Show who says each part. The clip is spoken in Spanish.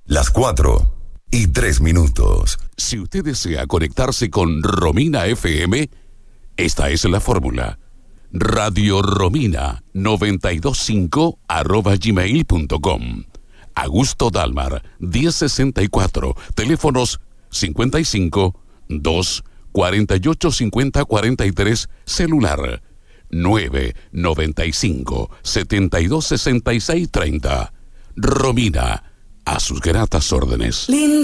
Speaker 1: Las 4:03.
Speaker 2: Si usted desea conectarse con Romina FM, esta es la fórmula. Radio Romina 925@gmail.com. Augusto Dalmar 1064. Teléfonos 55 2 48 50 43. Celular 995 72 66 30. Romina, a sus gratas órdenes.